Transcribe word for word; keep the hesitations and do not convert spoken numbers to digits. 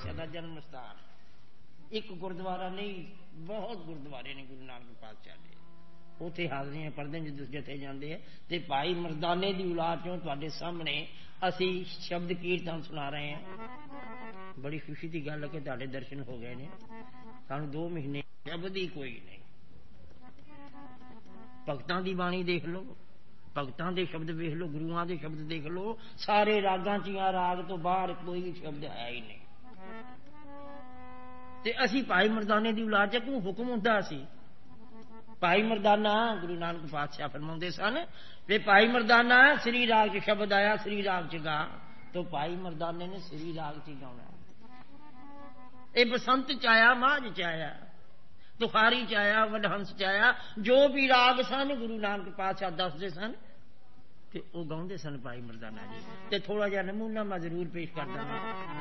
پاتشاہ کا جنم استھان ایک گردوارا نہیں بہت گردوارے نے گرو نانک پاتشاہ نے اتنے حاضریاں پڑھتے جدو جتھے جاندے ہیں تے بھائی مردانے دی اولاد چوں تواڈے سامنے اسی شبد کیرتن سنا رہے ہیں. بڑی خوشی کی گل ہے کہ تواڈے درشن ہو گئے نے. سانو دو مہینے شبد ہی کوئی نہیں. بھگتاں دی بانی دیکھ لو بھگتاں دے شبد ویکھ لو گروؤں دے شبد دیکھ لو سارے راگاں چیاں راگ تو باہر کوئی شبد ہے ہی نہیں. تے اسی بھائی مردانے دی اولاد چ کیوں حکم ہوندا سی. بھائی مردانہ گرو نانک پاتشاہ فرماندے سن کہ بھائی مردانہ سری راگ چ شبد آیا سری راگ چ گا تو بھائی مردانے نے سری راگ چ گانا. یہ بسنت چایا ماج چایا تخاری چایا وڈہنس چایا جو بھی راگ سن گرو نانک پاتشاہ دستے سن تے وہ گاؤندے سن بھائی مردانہ جی. تے تھوڑا جہا نمونہ میں ضرور پیش کرتا ہوں.